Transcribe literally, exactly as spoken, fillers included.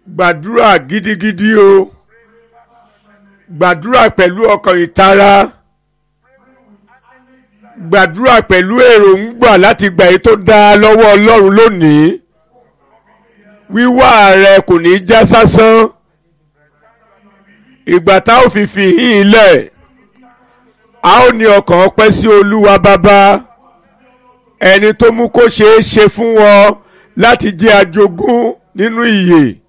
gbàdúrà gidigidi o gbàdúrà pẹ̀lú ọkàn ìtara gbàdúrà pẹ̀lú èròǹgbà láti gbà èyí tó dáa lọ́wọ́ Ọlọ́run lónìí wíwá rẹ kò ní já sásán ìgbà tá ò fi fi hín ilẹ̀ a ó ní ọkàn ọpẹ́ sí Olúwa Bàbá ẹni tó mú kó ṣeé ṣe fún wọn láti jẹ́ ajogún nínú ìyè